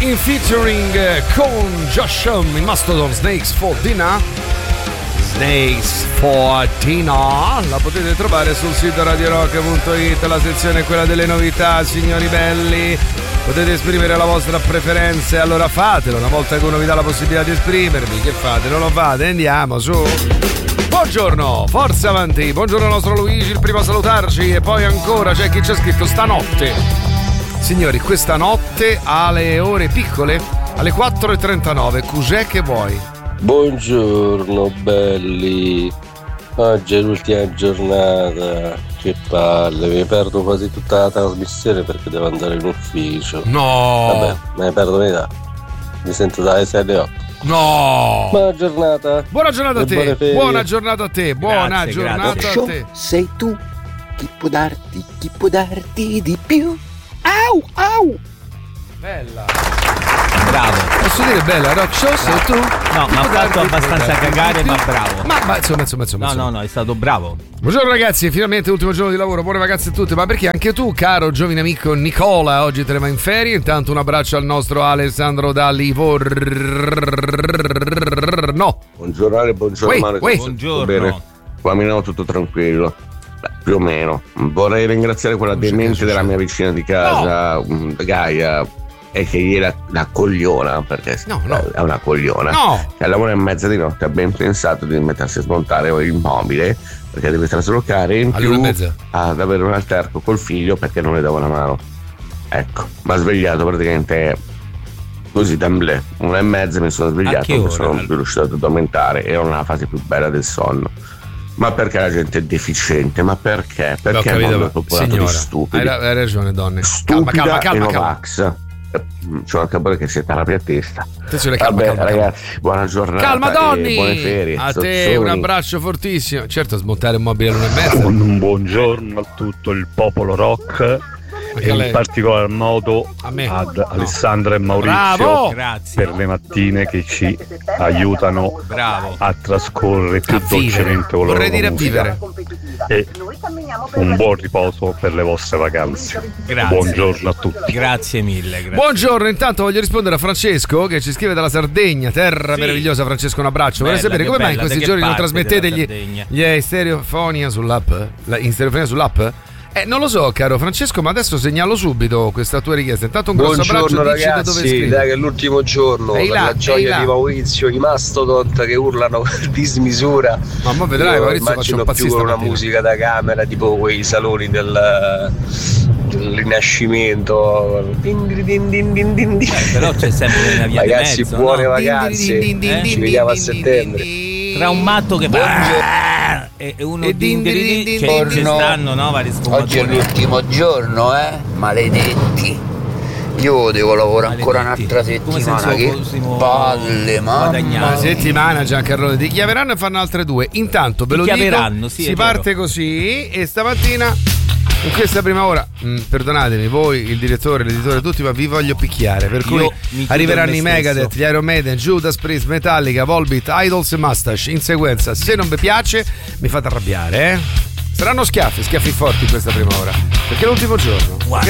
in featuring con Josh Homme, i Mastodon, Snakes for Dinner. Snakes for Dinner la potete trovare sul sito radiorock.it, la sezione è quella delle novità, signori belli. Potete esprimere la vostra preferenza e allora fatelo, una volta che uno vi dà la possibilità di esprimervi. Che fate? Non lo fate? Andiamo su. Buongiorno, forza avanti. Buongiorno al nostro Luigi, il primo a salutarci. E poi ancora c'è chi c'è scritto stanotte. Signori, questa notte alle ore piccole, alle 4:39, cos'è che vuoi? Buongiorno belli, oggi è l'ultima giornata, che palle, mi perdo quasi tutta la trasmissione perché devo andare in ufficio. No! Vabbè, me ne perdo metà, mi sento dalle 6 alle 8. No! Buona giornata! Buona giornata a te! Buona giornata a te! Buona Grazie, giornata grazie. a te! Sei tu, chi può darti di più? Au, au! Bella! Bravo. Posso dire bella, Rock Show sei tu? No, mi ha fatto abbastanza cagare, ma bravo. Ma insomma. No, è stato bravo. Buongiorno ragazzi, finalmente ultimo giorno di lavoro, buone vacanze a tutti, ma perché anche tu, caro giovane amico Nicola, oggi te ne vai in ferie. Intanto un abbraccio al nostro Alessandro da Livorno. Buongiorno Ale, buongiorno Mario. Buongiorno. Bene, qua a Milano tutto tranquillo. Più o meno. Vorrei ringraziare quella demente della mia vicina di casa, Gaia, e che ieri la cogliona, perché è una cogliona, che alle 1:30 di notte ha ben pensato di mettersi a smontare il mobile perché deve traslocare, in più ad avere un alterco col figlio perché non le dava una mano. Ecco, mi ha svegliato praticamente così d'amblè, 1:30 mi sono svegliato, non sono più riuscito ad addormentare, era una fase più bella del sonno. Ma perché la gente è deficiente? Ma perché? Perché il mondo è popolato di stupidi. Hai ragione, donne. Stupida calma. e Novax. C'ho anche voi che siete alla testa. Attenzione, calma, ragazzi, buona giornata. Calma, Donni. Buone ferie. A te un abbraccio fortissimo. Certo, smontare un mobile alle 1:30. Un buongiorno a tutto il popolo rock. E in particolar modo ad Alessandra e Maurizio per le mattine che ci aiutano a trascorrere più dolcemente con la loro musica. E un buon riposo per le vostre vacanze. Buongiorno a tutti. Grazie mille. Grazie. Buongiorno, intanto voglio rispondere a Francesco che ci scrive dalla Sardegna, terra meravigliosa. Francesco, un abbraccio. Vorrei sapere come mai in questi giorni non trasmettete gli stereofonia sull'app? In stereofonia sull'app? Non lo so, caro Francesco, ma adesso segnalo subito questa tua richiesta. Intanto un grosso abbraccio, ragazzi, dici da dove scrivi. dai che è l'ultimo giorno, per la gioia di Maurizio, i Mastodon che urlano per dismisura. Ma mo vedrai, Maurizio, faccio un più con una musica da camera, tipo quei saloni del Rinascimento. Però c'è sempre una via ragazzi, di mezzo, buone vacanze. Ci vediamo a settembre. Tra un matto che e uno di stanno, no? Vari sfumature. Oggi è l'ultimo giorno, maledetti. Io devo lavorare ancora un'altra settimana. Che palle, mamma. Settimana, Giancarlo. Ti chiameranno e fanno altre 2. Intanto ve lo dico, si parte così e stamattina in questa prima ora, perdonatemi voi, il direttore, l'editore, tutti, ma vi voglio picchiare. Per cui arriveranno i Megadeth, gli Iron Maiden, Judas Priest, Metallica, Volbeat, Idols e Mustache in sequenza. Se non vi piace, mi fate arrabbiare, Saranno schiaffi forti in questa prima ora, perché è l'ultimo giorno. Guarda,